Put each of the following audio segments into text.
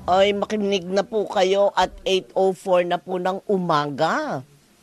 Ay, makinig na po kayo at 8:04 na po ng umaga.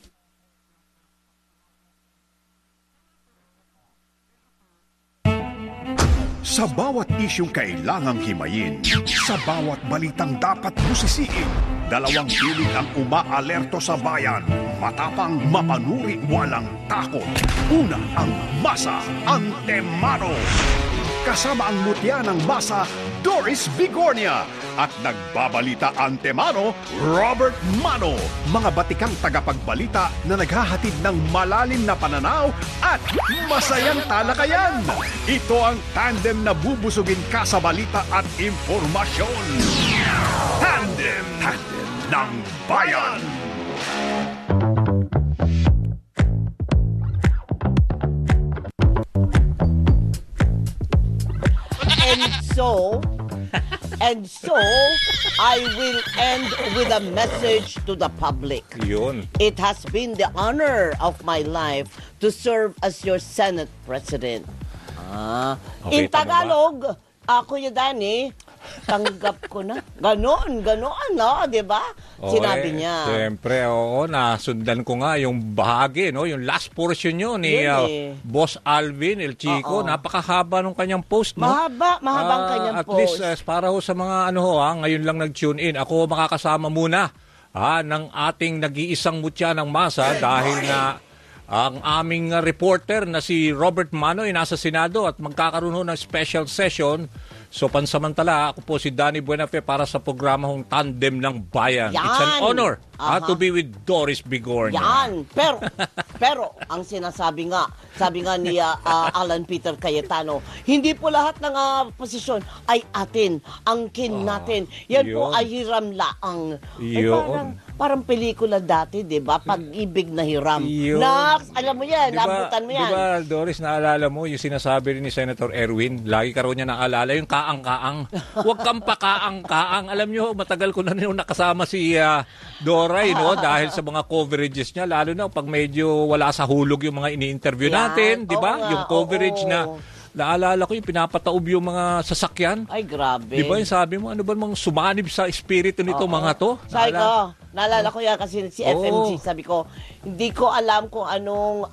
Sa bawat isyong kailangang himayin, sa bawat balitang dapat busisiin, dalawang piling ang umaalerto sa bayan. Matapang, mapanuri, walang takot. Una ang Masa Antemano. Kasama ang mutya ng Masa, Doris Bigornia. At nagbabalita Antemano, Robert Mano. Mga batikang tagapagbalita na naghahatid ng malalim na pananaw at masayang talakayan. Ito ang tandem na bubusugin ka sa balita at impormasyon. Tandem ng Bayan. And so, I will end with a message to the public. Yun. It has been the honor of my life to serve as your Senate President. Okay, in Tagalog, Kuya Danny, tanggap ko na. Ganon, no? Diba? Sinabi niya. Siyempre, oo, nasundan ko nga yung bahagi, no? Yung last portion nyo ni Boss Alvin El Chico. Napakahaba nung kanyang post, no? Mahabang kanyang at post. At least, para ho sa mga ngayon lang nag-tune in, ako makakasama muna ng ating nag-iisang mutya ng masa dahil na ang aming reporter na si Robert Mano ay nasa Senado at magkakaroon ho ng special session. So pansamantala, ako po si Danny Buenafe para sa programa hong Tandem ng Bayan. Yan. It's an honor to be with Doris Bigornia. Yan. Pero ang sabi nga ni Alan Peter Cayetano, hindi po lahat ng posisyon ay atin, angkin natin. Yan po ay hiram laang. Parang pelikula dati, di ba? Pag-ibig na hiram. Nax, alam mo yan, nabutan mo yan. Di ba, Doris, naalala mo yung sinasabi rin ni Senator Erwin, lagi ka raw niya naalala, yung kaang-kaang. Huwag kang pakaang-kaang. Alam nyo, matagal ko na nung nakasama si Doray, no? Dahil sa mga coverages niya, lalo na pag medyo wala sa hulog yung mga ini-interview natin, di ba? Yung coverage na naalala ko yung pinapataob yung mga sasakyan. Ay, grabe. Di ba yung sabi mo, ano ba mga sumanib sa espiritu nito mga to? Sabi ko, naalala ko yan kasi si FMG, sabi ko, hindi ko alam kung anong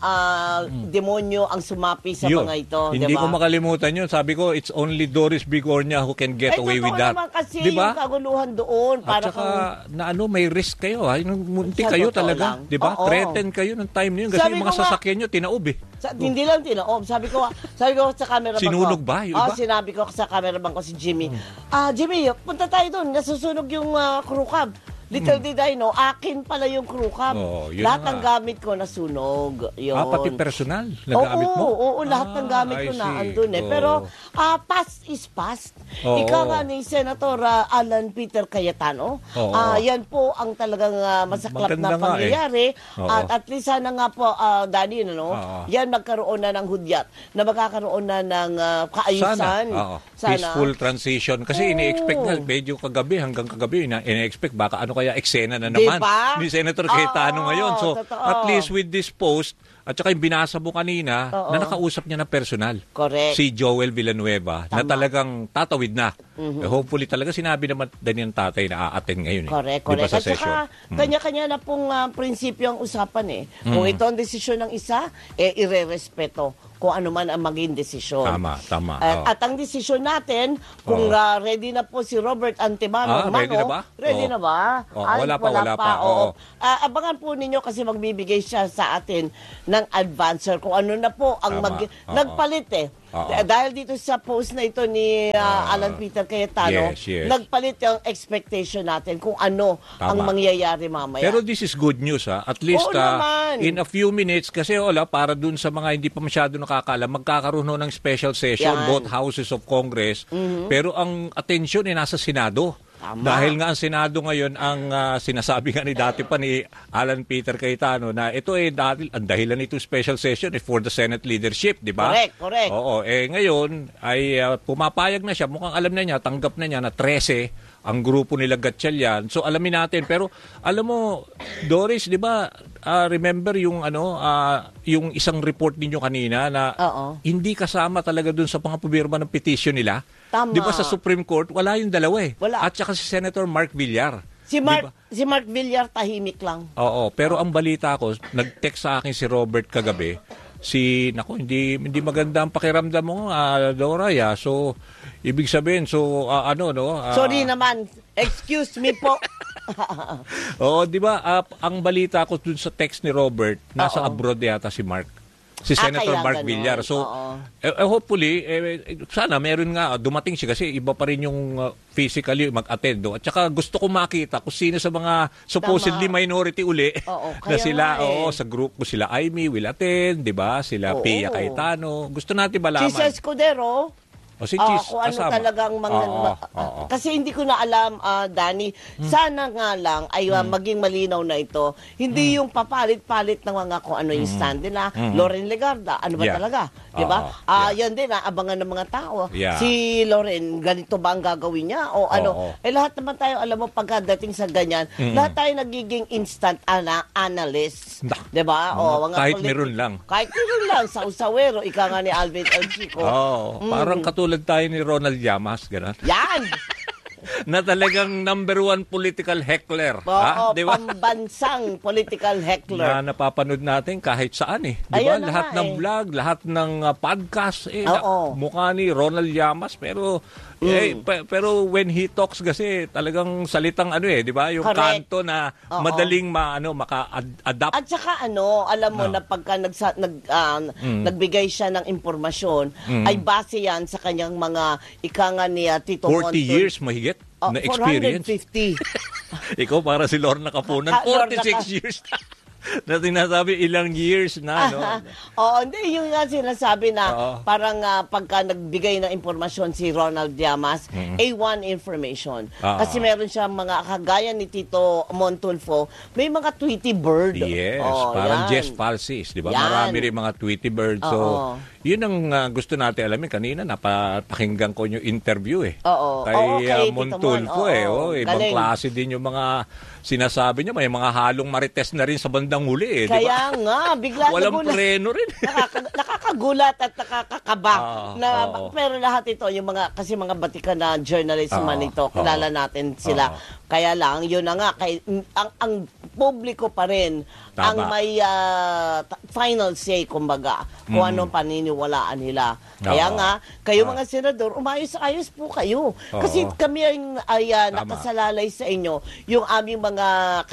demonyo ang sumapi sa mga ito. Hindi diba? ko makalimutan yun. Sabi ko, it's only Doris Bigornia who can get away with that. Naman kasi diba? Yung kaguluhan doon. At saka, may risk kayo. Munti kayo talaga. Di ba? Threaten kayo ng time niyo. Kasi yung mga sasakyan nyo, tinaob eh. Hindi lang tinaob. Sabi ko sa cameraman ko. Sinunog ba? Yung iba? Sinabi ko sa cameraman ko si Jimmy. Jimmy, punta tayo doon. Nasusunog yung crew cab. Little did I know, akin pala yung crew cab. Lahat ng gamit ko nasunog. Yun. Pati personal na gamit mo? Oo, lahat ng gamit ko na andun eh. Pero past is past. Ikaw nga ni Senator Alan Peter Cayetano. Yan po ang talagang masaklap na pangyayari. At least sana nga po, Danny, yan magkaroon na ng hudyat na magkakaroon na ng kaayusan. Sana. Peaceful transition. Kasi ini-expect na, medyo kagabi, hanggang kagabi, ini-expect baka kaya eksena na naman ni Senator Cayetano ngayon. So, at least with this post, at saka yung binasa mo kanina, na nakausap niya na personal. Correct. Si Joel Villanueva, na talagang tatawid na. Hopefully talaga sinabi naman din yung tatay na aaten ngayon. Correct. Diba sa at saka, kanya-kanya na pong prinsipyo ang usapan eh. Kung ito ang desisyon ng isa, ire-respeto kung ano man ang maging desisyon. Tama. At ang desisyon natin, kung ready na po si Robert Antemano, ready na ba? Ready na ba? Wala pa. Abangan po ninyo kasi magbibigay siya sa atin ng advancer kung ano na po ang nagpalit eh. Dahil dito sa post na ito ni Alan Peter Cayetano, nagpalit yung expectation natin kung ano ang mangyayari mamaya. Pero this is good news At least in a few minutes, kasi para dun sa mga hindi pa masyado nakakaalam, magkakaroon ng special session, both houses of Congress. Pero ang atensyon ay nasa Senado. Tama. Dahil nga ang Senado ngayon ang sinasabi nga ni dati pa ni Alan Peter Cayetano na ito dahil ang dahilan nito special session for the Senate leadership, di ba? Correct. Oo, ngayon ay pumapayag na siya, mukhang alam na niya, tanggap na niya na 13 ang grupo nila Gatchalian. So alamin natin, pero alam mo Doris, di ba, remember yung yung isang report ninyo kanina na hindi kasama talaga dun sa mga pumirma ng petition nila. Tama. 'Di ba sa Supreme Court wala yung dalawa eh. Wala. At saka si Senator Mark Villar. Si Mark Villar tahimik lang. Oo, pero ang balita ko, nag-text sa akin si Robert kagabi. Hindi maganda ang pakiramdam mo, Dora. So ibig sabihin, sorry naman. Excuse me po. Oo, 'di ba? Ang balita ko dun sa text ni Robert, nasa abroad yata si Mark. Si Senator Mark Villar. So, hopefully, sana meron nga, dumating siya kasi iba pa rin yung physically mag-attend. At saka gusto ko makita kung sino sa mga supposedly minority uli na sila, sa group ko sila Amy will attend, di ba? Sila Pia Cayetano. Gusto natin malaman. Si Escudero, kung ano talagang kasi hindi ko na alam, Danny. Sana nga lang ay maging malinaw na ito. Hindi yung papalit-palit ng mga kung ano yung stand nila. Loren Legarda, ano ba talaga? Diba? Yan din, abangan ng mga tao. Si Loren, ganito ba ang gagawin niya? O ano? Lahat naman tayo, alam mo, pagkadating sa ganyan, lahat tayo nagiging instant analyst. Diba? Kahit meron lang. Kahit meron lang. Sa usawero, ika nga ni Alvin El Chico. Parang katulad tayo ni Ronald Llamas, gano'n. Yan! Na talagang number one political heckler. Diba? Pambansang political heckler. Na napapanood natin kahit saan eh. Diba? Lahat ng vlog, lahat ng podcast, mukha ni Ronald Llamas. Pero when he talks kasi talagang salitang di ba? Yung correct. Kanto na madaling maka-adapt. At saka alam mo na pagka nagbigay siya ng impormasyon, ay base yan sa kanyang mga ikanga niya Tito 40 years mahigit na experience. 450. Ikaw para si Lorna Kapunan, 46 years na sinasabi ilang years na, no? Hindi, yung nga sinasabi na parang pagka nagbigay ng impormasyon si Ronald Llamas, A1 information. Kasi meron siya mga kagaya ni Tito Montulfo, may mga Tweety bird. Yes, parang Jess Falsis, di ba? Marami rin mga Tweety bird. So, yun ang gusto natin alamin. Kanina, napakinggan ko yung interview kay Montulfo ibang klase din yung mga sinasabi niya. May mga halong marites na rin sa bandang huli Kaya diba? Nga, bigla walang preno rin. Nakakagulat at nakakakaba. Pero lahat ito, yung kasi mga batikan na journalist man ito, kilala natin sila. Kaya lang, yun na nga, ang publiko pa rin ang may final say, kumbaga, kung anong paniniwalaan nila. Kaya nga, kayo mga senador, umayos-ayos po kayo. Kasi kami ay nakasalalay sa inyo yung aming mga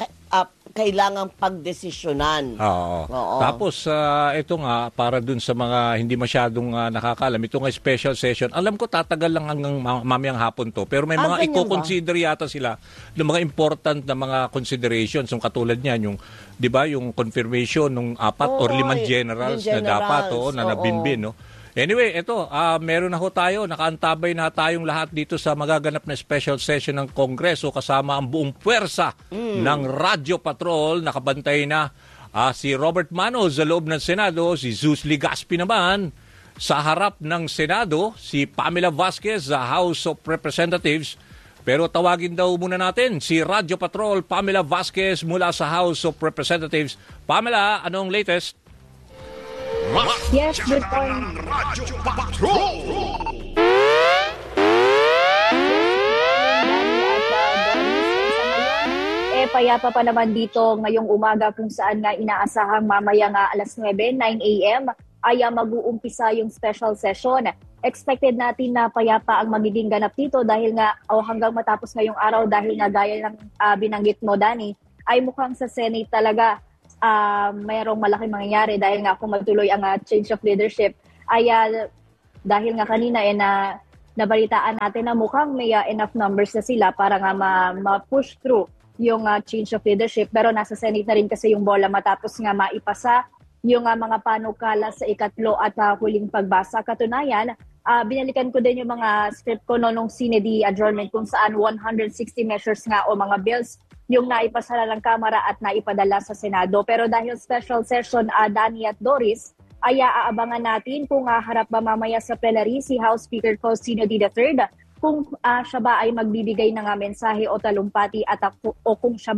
kailangang pagdesisyonan. Tapos, ito nga, para dun sa mga hindi masyadong nakakalam, ito nga special session, alam ko tatagal lang hanggang mamayang hapon to, pero may mga i-consider yata sila ng mga important na mga considerations, yung katulad niyan, yung, di ba, yung confirmation ng 4 or 5 generals na dapat, na nabinbin, no? Anyway, ito, meron na tayo, nakaantabay na tayong lahat dito sa magaganap na special session ng Kongreso kasama ang buong puwersa ng Radyo Patrol. Nakabantay na si Robert Manos sa loob ng Senado, si Zeus Ligaspi naman sa harap ng Senado, si Pamela Vasquez sa House of Representatives. Pero tawagin daw muna natin si Radyo Patrol, Pamela Vasquez mula sa House of Representatives. Pamela, anong latest? Yes, good morning. Radyo Patrol! Payapa pa naman dito ngayong umaga kung saan nga inaasahang mamaya nga alas 9 a.m. ay mag-uumpisa yung special session. Expected natin na payapa ang magiging ganap dito dahil nga hanggang matapos ngayong araw dahil nga gaya ng binanggit mo, Danny, ay mukhang sa Senate talaga mayroong malaking mangyayari dahil nga kung matuloy ang change of leadership ay dahil nga kanina nabalitaan natin na mukhang may enough numbers na sila para nga ma-push through yung change of leadership, pero nasa Senate na rin kasi yung bola matapos nga maipasa yung mga panukala sa ikatlo at huling pagbasa. Katunayan, binalikan ko din yung mga script ko nung Senate adjournment kung saan 160 measures nga o mga bills yung naipasala ng Kamara at naipadala sa Senado. Pero dahil special session, Danny at Doris, ay aabangan natin kung harap ba mamaya sa plenary si House Speaker Faustino D. III kung siya ba ay magbibigay ng mensahe o talumpati at o kung siya ba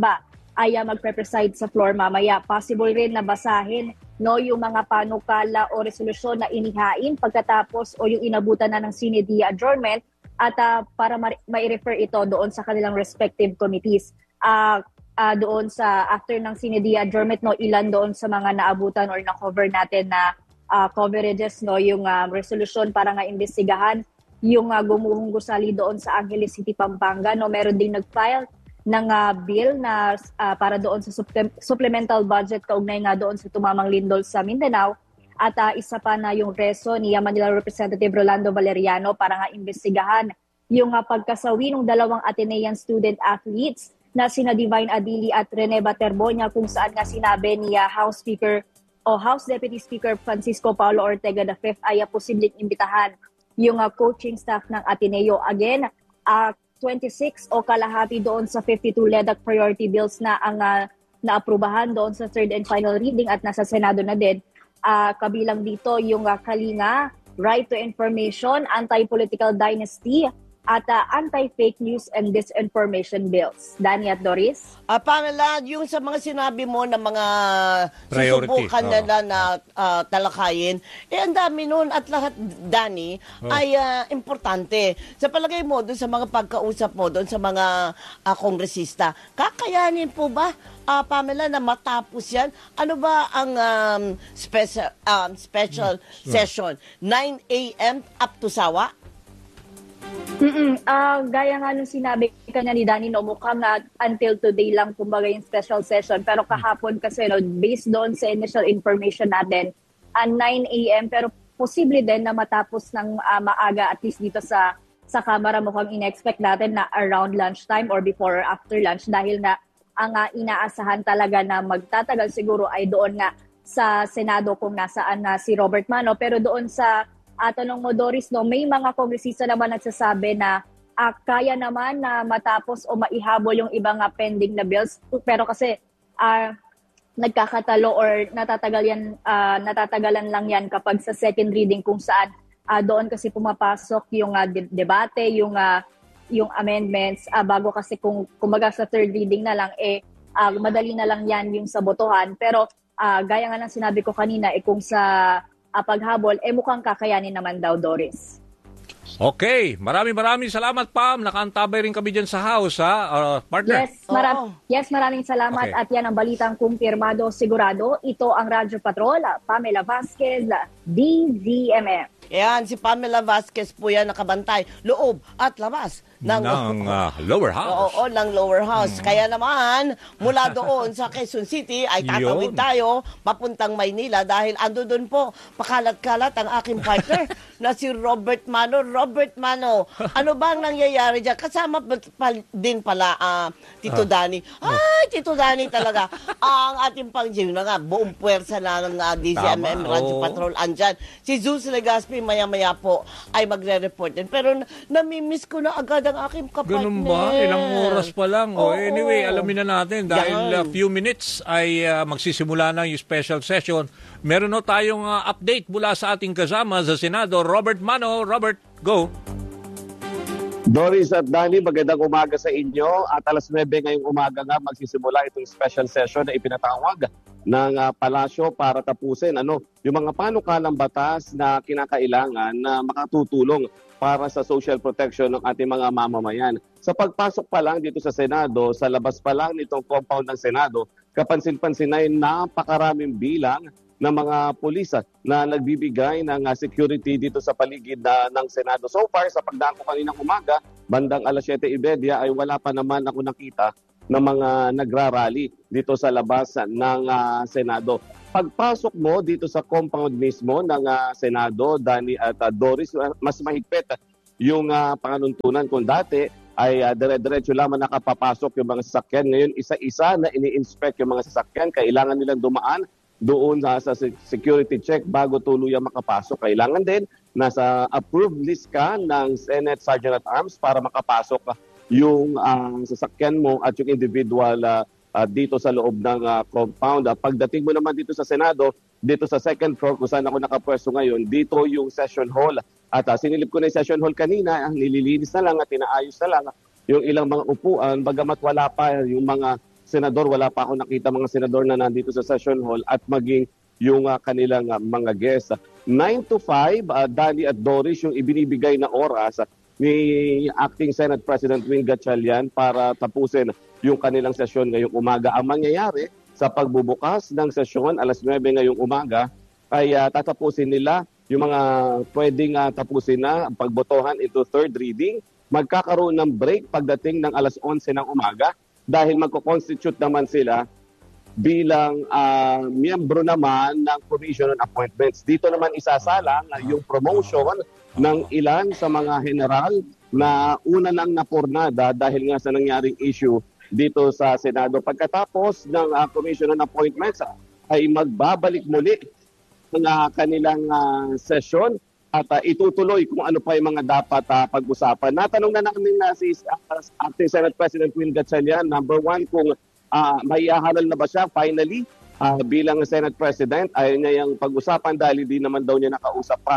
ay magpe-preside sa floor mamaya. Possible rin na basahin yung mga panukala o resolusyon na inihain pagkatapos o yung inabutan na ng CND adjournment at para ma-refer ito doon sa kanilang respective committees. Doon sa after ng CND adjournment, ilan doon sa mga naabutan or na-cover natin na coverages, yung resolution para nga imbestigahan yung gumuhong gusali doon sa Angeles City, Pampanga. Meron ding nag-file ng bill na para doon sa supplemental budget kaugnay nga doon sa tumamang lindol sa Mindanao. At isa pa na yung reso ni Manila Representative Rolando Valeriano para nga imbestigahan yung pagkasawi ng dalawang Atenean student athletes na sina Divine Adili at Rene Baterbonia, kung saan nga sinabi ni House Deputy Speaker Francisco Paulo Ortega V ay posibleng imbitahan yung coaching staff ng Ateneo. Again, 26 o kalahati doon sa 52 LEDAC priority bills na ang naaprubahan doon sa third and final reading at nasa Senado na din. Kabilang dito yung Kalinga, Right to Information, Anti-Political Dynasty, at anti-fake news and disinformation bills. Dani at Doris? Pamela, yung sa mga sinabi mo na mga priority, susubukan nila na talakayin, ang dami nun at lahat, Dani, ay importante. Sa palagay mo, doon sa mga pagkausap mo, doon sa mga kongresista, kakayanin po ba, Pamela, na matapos yan? Ano ba ang special session? 9 a.m. up to sawa? Gaya nga nung sinabi kanya ni Danny, mukhang until today lang kumbaga yung special session. Pero kahapon kasi, based doon sa initial information natin, 9 a.m. Pero posible din na matapos ng maaga, at least dito sa Kamara, mukhang in-expect natin na around lunchtime or before or after lunch. Dahil nga, ang inaasahan talaga na magtatagal siguro ay doon nga sa Senado kung nasaan na si Robert Mano. Pero doon sa tanong mo, Doris, may mga kongresista naman nagsasabi na kaya naman na matapos o maihabol yung ibang pending na bills. Pero kasi nagkakatalo or natatagalan lang yan kapag sa second reading, kung saan doon kasi pumapasok yung debate, yung amendments, bago kasi kung kumaga sa third reading na lang, madali na lang yan yung sa botohan. Pero gaya nga ng sinabi ko kanina, kung sa paghabol, mukhang kakayanin naman daw, Doris. Okay, maraming salamat, Pam. Nakaantabay rin kami dyan sa house, partner. Yes, maraming salamat. Okay. At yan ang balitang kumpirmado, sigurado. Ito ang Radyo Patrol, Pamela Vasquez, DZMM. Yan, si Pamela Vasquez po yan, nakabantay loob at labas ng lower house. Oo, ng lower house. Kaya naman, mula doon sa Quezon City ay tatawid tayo papuntang Maynila dahil ando doon po, pakalat-kalat ang aking partner na si Robert Mano. Robert Mano, ano ba ang nangyayari dyan? Kasama din pala Tito Danny. Ay, Tito Danny talaga. Ang ating pang-gym na nga, buong puwersa na ng DZMM Radyo Patrol andyan. Si Zeus Legaspi maya-maya po ay magre-report din. Pero namimiss ko na agad ang aking kapartner. Ganun ba? Ilang oras pa lang. Anyway, alamin na natin dahil few minutes ay magsisimula na yung special session. Meron na tayong update mula sa ating kasama sa Senado, Robert Mano. Robert, go! Doris at Danny, magandang umaga sa inyo. At alas 9 ngayong umaga nga magsisimula itong special session na ipinatawag ng palasyo para tapusin yung mga panukalang batas na kinakailangan na makatutulong para sa social protection ng ating mga mamamayan. Sa pagpasok pa lang dito sa Senado, sa labas pa lang nitong compound ng Senado, kapansin-pansin ay napakaraming bilang ng mga pulis na nagbibigay ng security dito sa paligid ng Senado. So far, sa pagdaan ko kaninang umaga, bandang alas 7:30 ay wala pa naman ako nakita ng mga nagrarally dito sa labas ng Senado. Pagpasok mo dito sa compound mismo ng Senado, Danny at Doris, mas mahigpit yung panganuntunan. Kung dati ay dire-diretso lamang nakapapasok yung mga sasakyan. Ngayon, isa-isa na ini-inspect yung mga sasakyan. Kailangan nilang dumaan doon sa security check bago tuluyang makapasok. Kailangan din nasa approved list ka ng Senate Sergeant at Arms para makapasok yung sasakyan mo at yung individual dito sa loob ng compound. Pagdating mo naman dito sa Senado, dito sa second floor kung saan ako nakapwesto ngayon, dito yung session hall. At sinilip ko na yung session hall kanina, nililinis na lang at inaayos na lang yung ilang mga upuan, bagamat wala pa yung mga senador, wala pa ako nakita mga senador na nandito sa session hall at maging yung kanilang mga guests. 9 to 5, Dani at Doris, yung ibinibigay na oras ni Acting Senate President Wing Gatchalian para tapusin yung kanilang sesyon ngayong umaga. Ang mangyayari sa pagbubukas ng sesyon alas 9 ngayong umaga ay tatapusin nila yung mga pwedeng tapusin na ang pagbotohan into third reading. Magkakaroon ng break pagdating ng alas 11 ng umaga dahil magko-constitute naman sila bilang miyembro naman ng Commission on Appointments. Dito naman isasalang yung promotion ng ilan sa mga general na una nang napurnada dahil nga sa nangyaring issue dito sa Senado. Pagkatapos ng Commission on Appointments ay magbabalik muli ng kanilang session at itutuloy kung ano pa yung mga dapat pag-usapan. Natanong na namin na si Acting Senate President Will Gatchalian, number one, kung may ihahalal na ba siya finally bilang Senate President. Ayaw niya yung pag-usapan dahil hindi naman daw niya nakausap pa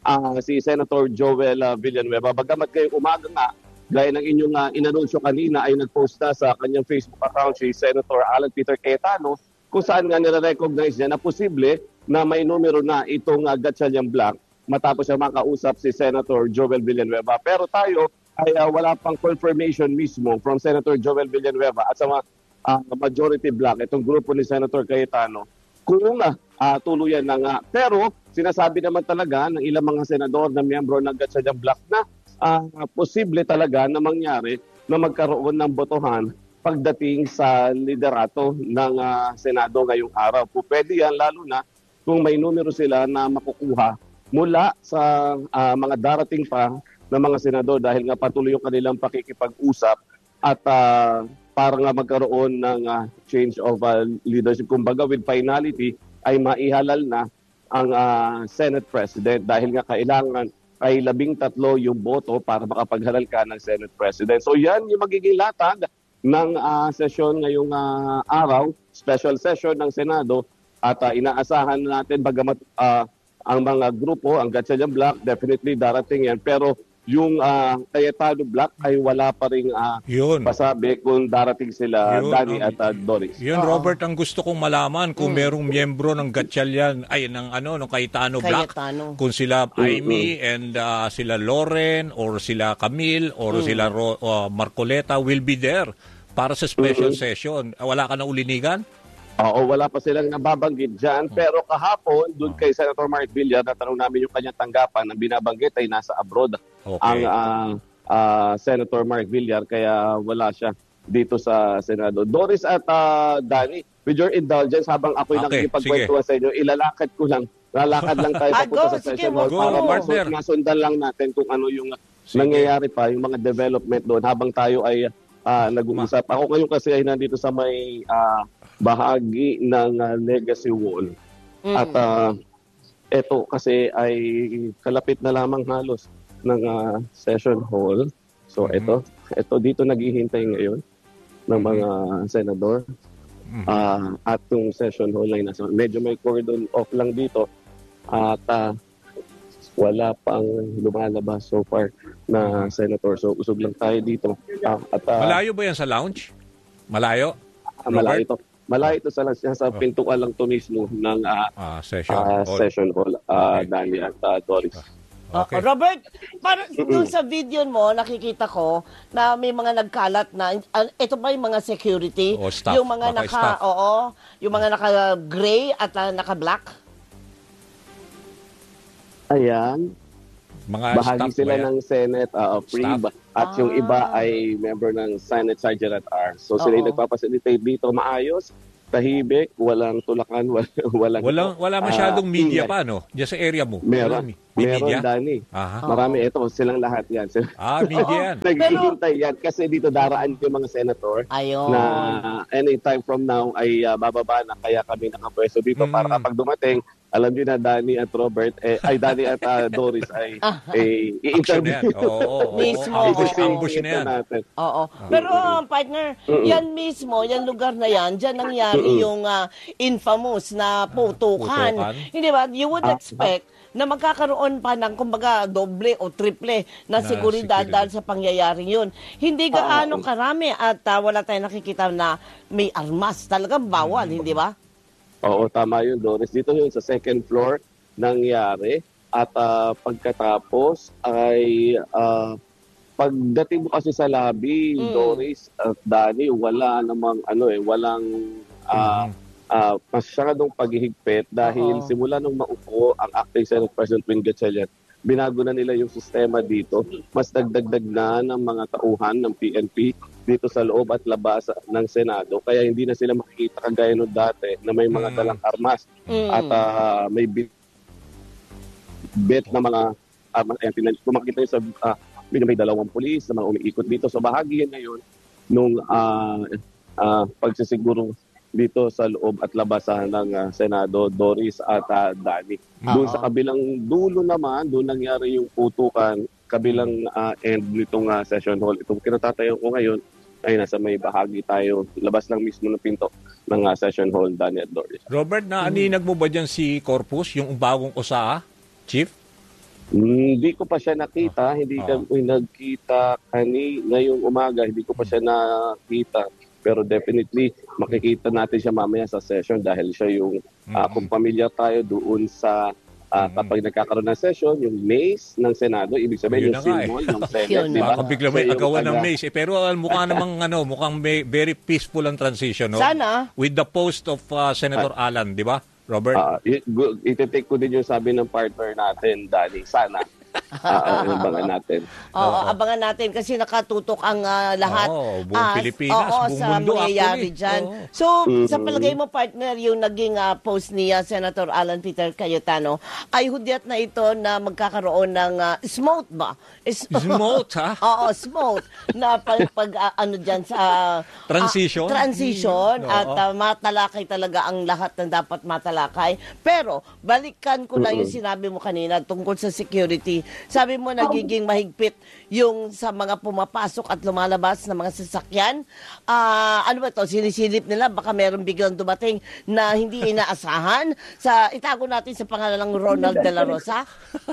si Senator Joel Villanueva. Bagamat ngayong umaga nga, gaya ng inyong inanunsyo kanina, ay nag-post na sa kanyang Facebook account si Senator Alan Peter Cayetano kung saan nga nire-recognize niya na posible na may numero na itong Gatchalian Black matapos siya makausap si Senator Joel Villanueva. Pero tayo ay wala pang confirmation mismo from Senator Joel Villanueva at sa mga majority block, itong grupo ni Senator Cayetano, kung tuluyan na nga. Pero sinasabi naman talaga ng ilang mga senador na miyembro ng Gatchalian Block na posible talaga na mangyari na magkaroon ng botohan pagdating sa liderato ng Senado ngayong araw. Pwede yan lalo na kung may numero sila na makukuha mula sa mga darating pa na mga senador dahil nga patuloy yung kanilang pakikipag-usap at para nga magkaroon ng change of leadership. Kumbaga with finality ay maihalal na ang Senate President dahil nga kailangan ay 13 yung boto para makapaghalal ka ng Senate President. So yan yung magiging latag ng sesyon ngayong araw, special session ng Senado at inaasahan natin bagamat ang mga grupo, ang Gatchalian Black, definitely darating yan. Pero yung Cayetano Black ay wala pa rin pasabi kung darating sila, Dani at Doris. Yun, Robert, ang gusto kong malaman kung merong miyembro ng Gatchalian, ng Cayetano Black, kung sila Amy and sila Loren or sila Camille or sila Marcoleta will be there para sa special session. Wala ka na ulinigan? Oo, wala pa silang nababanggit dyan. Pero kahapon, doon kay Senator Mark Villar, natanong namin yung kanyang tanggapan, ang binabanggit ay nasa abroad ang Senator Mark Villar, kaya wala siya dito sa Senado. Doris at Dani, with your indulgence, habang ako'y nakikipagkwentuhan sa inyo, ilalakad ko lang. Lalakad lang tayo papunta sa session hall para masundan lang natin kung ano yung nangyayari pa, yung mga development doon habang tayo ay nag-uusap. Ako ngayon kasi ay nandito sa may bahagi ng Legacy Wall. At ito kasi ay kalapit na lamang halos ng session hall. So ito dito naghihintay ngayon ng mga senador. At yung session hall ay nasa medyo may cordon off lang dito at wala pang lumalabas so far na senator. So usog lang tayo dito. Malayo ba yan sa lounge? Malayo? Malayo ito. Malayo ito sa pintuan lang to mismo ng session hall, Dani at Doris. Okay. Robert, doon sa video mo, nakikita ko na may mga nagkalat na, ito ba yung mga security? Staff, yung mga yung mga naka-gray at naka-black? Ayan. Bahagi sila ng Senate PRIB at yung iba ay member ng Senate Sergeant at Arms. So sila yung nagpapasilitate dito maayos, tahimik, walang tulakan, wala masyadong media pa, no? Diyan sa area mo. Meron, Dani. Marami ito, silang lahat yan. Media yan. Naghihintay yan kasi dito daraan yung mga senator na anytime from now ay bababa na, kaya kami nakapwesto dito para kapag dumating, alam niyo na Dani at Robert, Dani at Doris ay i-interview. Ambush na yan. Pero partner, yan mismo, yan lugar na yan, dyan nangyari yung infamous na putukan. Hindi ba? You would expect na magkakaroon pa ng kumbaga doble o triple na seguridad dahil sa pangyayaring yun. Hindi gaano karami at wala tayong nakikita na may armas. Talagang bawal, hindi ba? Oo, tama yun, Doris. Dito yun sa second floor nangyari at pagkatapos ay pagdating mo kasi sa lobby, Doris at Danny, wala namang walang masyadong paghihigpit dahil simula nung maupo ang acting Senate President Win Gatchalian, binago na nila yung sistema dito. Mas nagdagdag na ng mga tauhan ng PNP dito sa loob at labas ng Senado. Kaya hindi na sila makikita kagaya nung dati na may mga dalang armas at may bet na mga armas. Kung makikita nyo sa may dalawang pulis na mga umiikot dito. So bahagi yan ngayon nung pagsisiguro dito sa loob at labasan ng Senado, Doris at Danny. Doon sa kabilang dulo naman, doon nangyari yung putukan, kabilang end nitong session hall. Itong kinatatayo ko ngayon ay nasa may bahagi tayo, labas lang mismo ng pinto ng session hall, Danny at Doris. Robert, naaninag mo ba dyan si Corpus, yung bagong OSA, Chief? Hindi ko pa siya nakita, hindi kami nagkita ngayong umaga, hindi ko pa siya nakita. Pero definitely, makikita natin siya mamaya sa session dahil siya yung, kung familiar tayo doon sa, kapag nagkakaroon ng session, yung maze ng Senado, ibig sabihin yung symbol ng Senate, di ba? Baka bigla may agawan ng maze. Pero mukha namang, mukhang very peaceful ang transition, no? Sana. With the post of Senator Alan, di ba, Robert? Iti-take ko din yung sabi ng partner natin, Danny. Sana. Abangan natin. Abangan natin kasi nakatutok ang lahat. Buong Pilipinas, buong sa mundo mangyayari actually. dyan. So, sa palagay mo, partner, yung naging post ni Senator Alan Peter Cayetano, ay hudyat na ito na magkakaroon ng smote ba? Smote, ha? Oo, smote. Na ano dyan sa... Transition? At matalakay talaga ang lahat na dapat matalakay. Pero, balikan ko lang yung sinabi mo kanina tungkol sa security. Sabi mo nagiging mahigpit yung sa mga pumapasok at lumalabas na mga sasakyan. Ano ba to? Sinisilip nila baka meron biglang dumating na hindi inaasahan. Itago natin sa pangalan ng Ronald De La Rosa.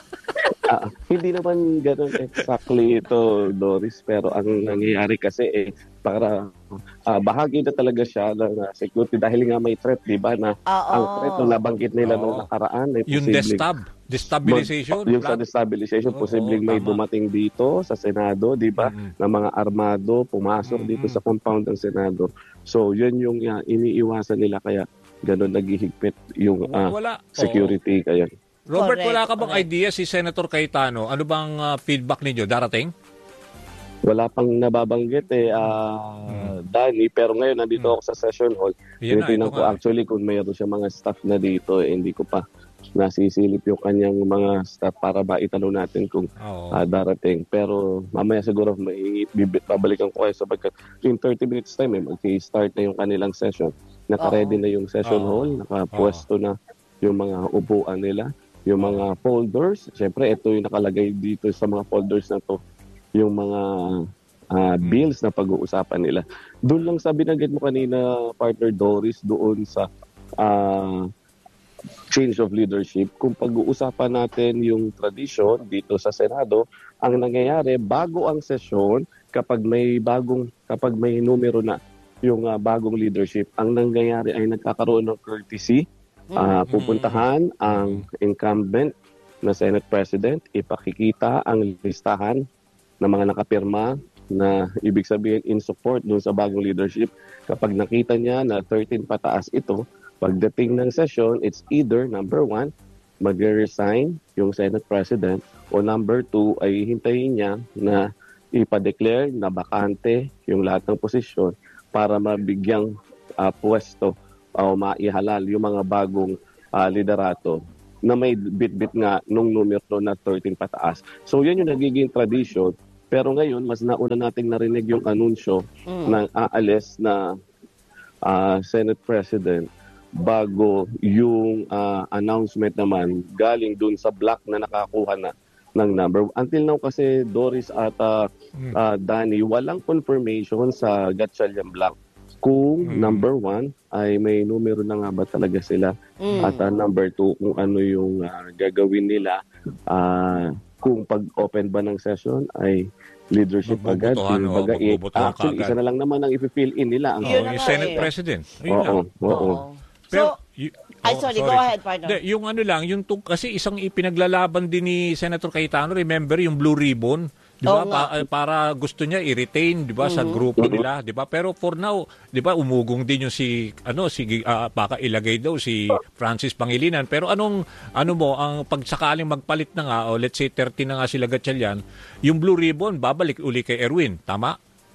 Hindi naman ganun exactly ito, Doris. Pero ang nangyayari kasi para bahagi na talaga siya ng security dahil nga may threat, di ba? Na ang threat na nabanggit nila nung nakaraan ay yung destabilization. Yung sa destabilization, posibleng may dumating dito sa Senado, di ba? Na mga armado pumasok dito sa compound ng Senado. So, yun yung iniiwasan nila kaya ganun naghihigpit yung security kaya. Robert, wala ka bang idea si Senator Cayetano? Ano bang feedback ninyo? Darating? Wala pang nababanggit Danny, pero ngayon nandito ako sa session hall. Tinitingnan ko actually kung mayroon siya mga staff na dito, hindi ko pa nasisilip yung kanyang mga staff para ba itanong natin kung darating. Pero mamaya siguro babalikan ko kayo sabagkat in 30 minutes time mag-start na yung kanilang session. Naka-ready na yung session hall, nakapwesto na yung mga upuan nila. Yung mga folders, syempre ito yung nakalagay dito sa mga folders na to, yung mga bills na pag-uusapan nila. Doon lang sa binanggit mo kanina, partner Doris, doon sa change of leadership, kung pag-uusapan natin yung tradition dito sa Senado, ang nangyayari bago ang sesyon, kapag may numero na yung bagong leadership, ang nangyayari ay nagkakaroon ng courtesy. Pupuntahan ang incumbent na Senate President, ipakikita ang listahan ng mga nakapirma na ibig sabihin in support dun sa bagong leadership. Kapag nakita niya na 13 pataas ito, pagdating ng session, it's either number 1, mag-resign yung Senate President, o number 2 ay hintayin niya na ipa-declare na bakante yung lahat ng posisyon para mabigyang pwesto o maihalal yung mga bagong liderato na may bit-bit nga nung numero na 13 pataas. So yan yung nagiging tradition. Pero ngayon, mas nauna nating narinig yung anunsyo ng aalis na Senate President bago yung announcement naman galing dun sa block na nakakuha na ng number. Until now kasi, Doris at Danny, walang confirmation sa Gatchalian block kung number 1 ay may numero na nga ba talaga sila at number 2 kung ano yung gagawin nila kung pag-open ba ng session ay leadership agad. Actually, isa na lang naman ang i-fill in nila. Yung Senate President. Ayun Oo. Pero, sorry, go ahead, partner. Yung ano lang, kasi isang ipinaglalaban din ni Senator Cayetano, remember yung Blue Ribbon? Di ba? Para gusto niya i-retain, di ba, sa grupo nila, di ba? Pero for now, di ba, umugong din yung baka ilagay daw si Francis Pangilinan. Pero ang pagsakaling magpalit na nga, let's say 30 na nga sila Gatchalian, yung Blue Ribbon, babalik uli kay Erwin, tama?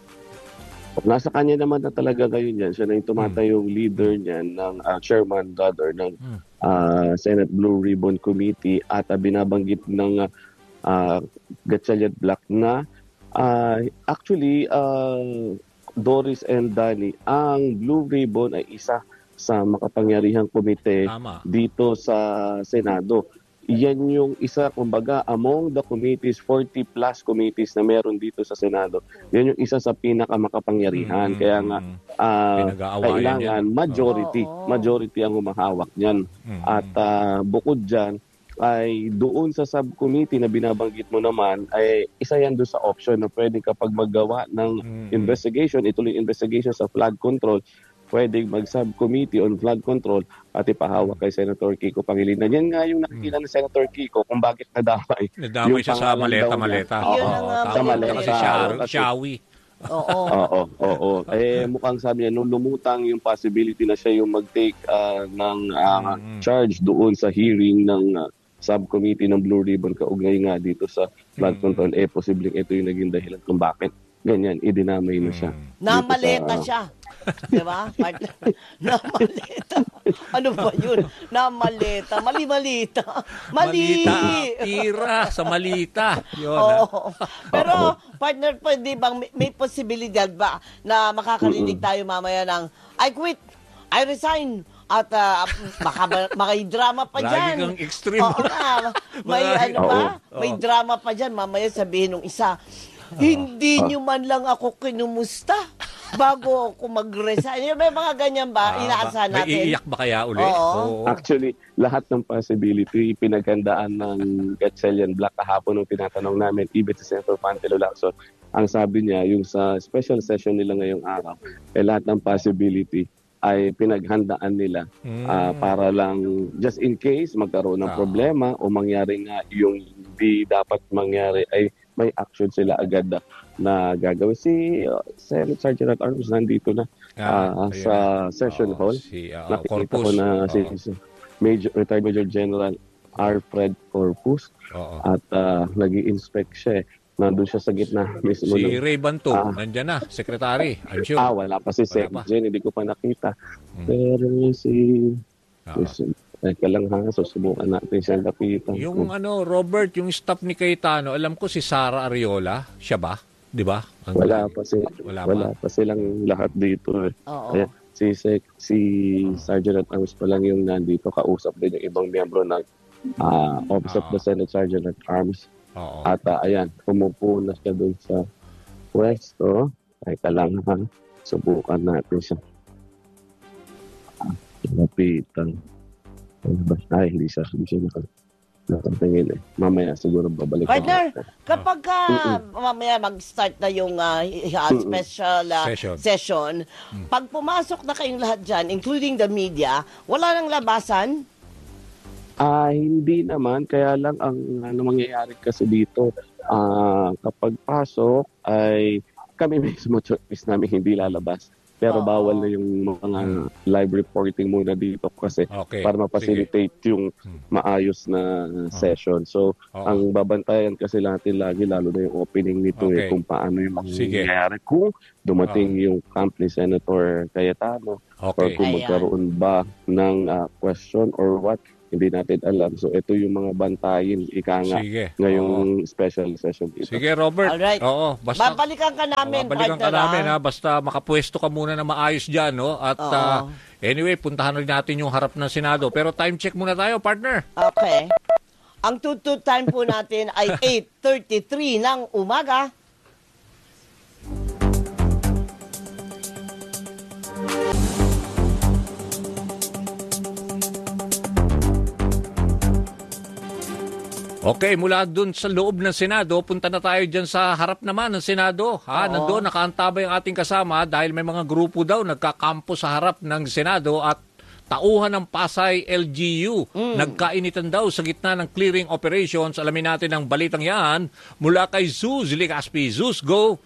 Nasa kanya naman na talaga ngayon yan. Siya na yung tumatayong leader niyan ng chairman rather ng Senate Blue Ribbon Committee at binabanggit ng Gatchalian Black na actually Doris and Danny, ang Blue Ribbon ay isa sa makapangyarihang komite dito sa Senado. Yan yung isa, kumbaga, among the committees, 40 plus committees na meron dito sa Senado. Yan yung isa sa pinakamakapangyarihan. Kaya nga, kailangan majority ang humahawak niyan. At bukod dyan, ay doon sa subcommittee na binabanggit mo naman, ay isa yan doon sa option na pwede kapag maggawa ng investigation, ituloy investigation sa flood control, pwedeng mag-subcommittee on flood control at ipahawak kay Senator Kiko Pangilinan. Yan nga yung nakikita ni Senator Kiko kung bakit nadamay. Nadamay siya sa maleta-maleta. Sa maleta. Kasi Shawi. Oo. Mukhang sabi niya, nung lumutang yung possibility na siya yung mag-take ng charge doon sa hearing ng subcommittee ng Blue Ribbon kaugnay nga dito sa flood control, posibleng ito yung naging dahilan kung bakit ganyan, idinamay na siya. Namaleta siya. Diba? Namaleta. Ano ba yun? Namaleta. Mali-malita. Tira sa malita. Yun, Pero, partner, pwede bang may posibilidad ba na makakarinig tayo mamaya ng I quit, I resign, at may drama pa dyan. Lagi kang extreme. May drama pa dyan. Mamaya sabihin ng isa, hindi nyo man lang ako kinumusta bago ako mag-resign. May mga ganyan ba? Inaasahan natin. May iiyak ba kaya uli? Actually, lahat ng possibility pinaghandaan ng Gatchalian Black kahapon nung tinatanong namin, even si Senator Pantelo Lacson. Ang sabi niya, yung sa special session nila ngayong araw, lahat ng possibility ay pinaghandaan nila para lang just in case magkaroon ng problema o mangyari nga yung hindi dapat mangyari ay may action sila agad na gagawin. Si Senate Sergeant at Arms nandito na sa session hall. Nakikita ko na si Retired Major General Alfred Corpus at nag-i-inspect siya. Nandun siya sa gitna mismo. Si Ray Banto, nandyan na, secretary. I'm sure. Wala pa si Sec Jen, hindi ko pa nakita. Pero teka lang susubukan natin siya lapitan. Yung Robert, yung staff ni Cayetano, alam ko si Sara Ariola, siya ba? Di ba? Wala pa silang lahat dito. Kaya, si Sergeant at Arms pa lang yung nandito, kausap din yung ibang miyembro ng Office of the Senate Sergeant at Arms. At ayan, pumupo na siya doon sa pwesto. Teka lang subukan natin siya. Lapitan. Hindi siya nakatingin Mamaya siguro babalik. Partner, kapag mamaya mag-start na yung special session, pag pumasok na kayong lahat dyan, including the media, wala nang labasan? Hindi naman. Kaya lang ang mangyayari kasi dito, kapag pasok ay kami mismo choice namin hindi lalabas. Pero bawal na yung mga live reporting muna dito kasi para ma-facilitate yung maayos na session. So, ang babantayan kasi natin lagi, lalo na yung opening nito kung paano yung mangyayari. Kung dumating yung camp ni Senator Cayetano or kung magkaroon ba ng question or what, hindi natin alam. So, ito yung mga bantayin, ngayong special session dito. Sige, Robert. Alright. Basta, babalikan ka namin, babalikan ka namin, Basta makapwesto ka muna na maayos dyan, no? At anyway, puntahan rin natin yung harap ng Senado. Pero time check muna tayo, partner. Okay. Ang tutut time po natin ay 8:33 ng umaga. Okay, mula dun sa loob ng Senado, punta na tayo dyan sa harap naman ng Senado. Nandoon, nakaantabay ang ating kasama dahil may mga grupo daw nagkakampo sa harap ng Senado at tauhan ng Pasay LGU. Nagkainitan daw sa gitna ng clearing operations. Alamin natin ang balitang yan mula kay Zeus Ligaspi. Zeus, go!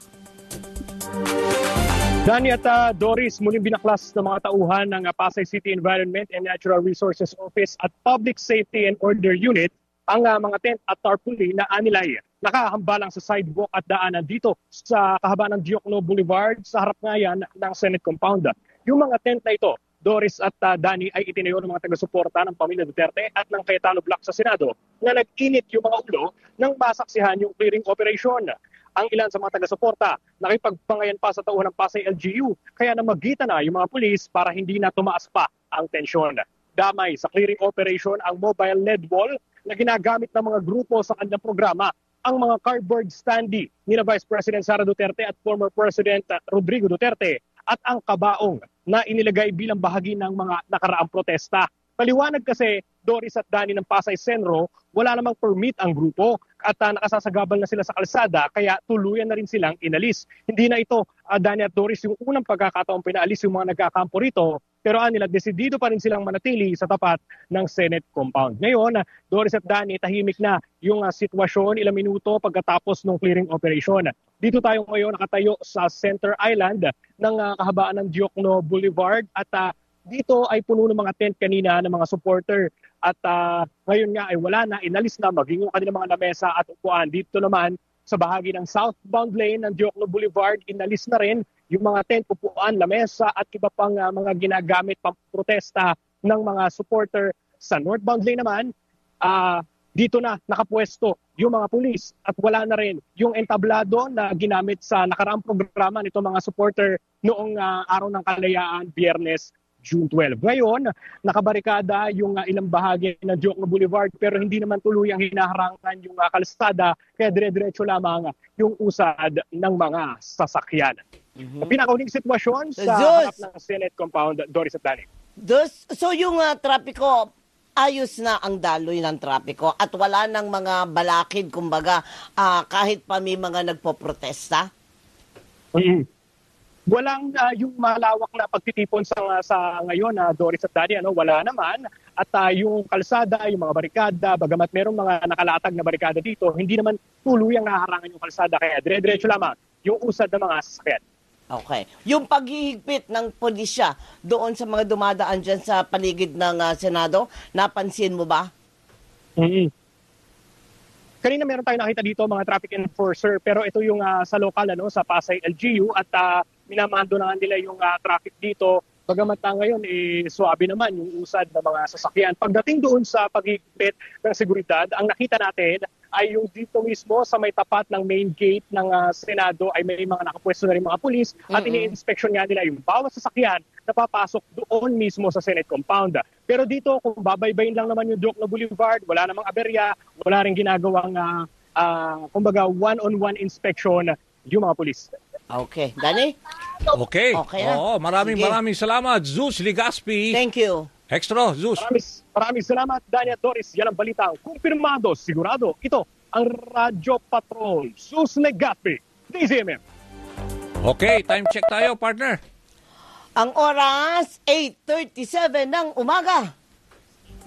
Dani at Doris, muling binaklas ng mga tauhan ng Pasay City Environment and Natural Resources Office at Public Safety and Order Unit ang mga tent at tarpaulin na anilay nakahambalang sa sidewalk at daanan dito sa kahabaan ng Diokno Boulevard sa harap nga yan ng Senate Compound. Yung mga tent na ito, Doris at Dani, ay itinayo ng mga taga-suporta ng pamilya Duterte at ng Cayetano Block sa Senado na nag-init yung mga ulo nang masaksihan yung clearing operation. Ang ilan sa mga taga-suporta nakipagpangayan pa sa tauhan ng Pasay LGU kaya namagitan na yung mga pulis para hindi na tumaas pa ang tensyon. Damay sa clearing operation ang mobile LED wall na ginagamit ng mga grupo sa kanilang programa, ang mga cardboard standee ni Vice President Sara Duterte at former President Rodrigo Duterte at ang kabaong na inilagay bilang bahagi ng mga nakaraang protesta. Paliwanag kasi, Doris at Dani ng Pasay Senro, wala namang permit ang grupo at nakasasagabal na sila sa kalsada kaya tuluyan na rin silang inalis. Hindi na ito, Dani at Doris, yung unang pagkakataong pinaalis yung mga nagkakampo rito, pero nila desidido pa rin silang manatili sa tapat ng Senate Compound. Ngayon, Doris at Dani, tahimik na yung sitwasyon ilang minuto pagkatapos ng clearing operation. Dito tayo ngayon nakatayo sa Center Island ng kahabaan ng Diokno Boulevard at dito ay puno ng mga tent kanina ng mga supporter at ngayon nga ay wala na, inalis na maging yung kanilang mga lamesa at upuan. Dito naman sa bahagi ng southbound lane ng Diokno Boulevard, inalis na rin yung mga tent, upuan, lamesa at iba pang mga ginagamit pang protesta ng mga supporter. Sa northbound lane naman, dito na nakapwesto yung mga pulis at wala na rin yung entablado na ginamit sa nakaraang programa nito mga supporter noong araw ng kalayaan, Biyernes, June 12. Ngayon, nakabarikada yung ilang bahagi ng Diokno Boulevard pero hindi naman tuluyang hinaharangan yung kalsada kaya dire-diretso lamang yung usad ng mga sasakyan. Pinakauling sitwasyon sa harap ng Senate Compound, Doris at Dani. So yung trapiko, ayos na ang daloy ng trapiko at wala nang mga balakid, kumbaga, kahit pa may mga nagpoprotesta? Walang yung malawak na pagtitipon sa ngayon, Doris at Dani, wala naman. At yung kalsada, yung mga barikada, bagamat merong mga nakalatag na barikada dito, hindi naman tuluyang naharangan yung kalsada. Kaya dire-diretso lamang yung usad ng mga sasakyan. Okay. Yung paghihigpit ng pulisya doon sa mga dumadaan dyan sa paligid ng Senado, napansin mo ba? Kanina meron tayong nakita dito mga traffic enforcer pero ito yung sa local sa Pasay LGU at minamando na nila yung traffic dito. Bagamat ngayon suabe naman yung usad ng mga sasakyan. Pagdating doon sa paghigpit ng seguridad, ang nakita natin ay yung dito mismo sa may tapat ng main gate ng Senado ay may mga nakapwesto na rin mga pulis at ini-inspeksyon nga nila yung bawat sasakyan na papasok doon mismo sa Senate Compound. Pero dito kung babaybayin lang naman yung Diokno Boulevard, wala namang aberya, wala rin ginagawang kumbaga one-on-one inspection yung mga pulis. Okay. Dani? Okay. na. Oo, maraming salamat, Zeus Ligaspi. Thank you. Extra, Zeus. Maraming salamat, Dani at Doris. Yan ang balitang kumpirmado, sigurado. Ito ang Radyo Patrol. Zeus Ligaspi, DZMM. Okay, time check tayo, partner. Ang oras, 8:37 ng umaga.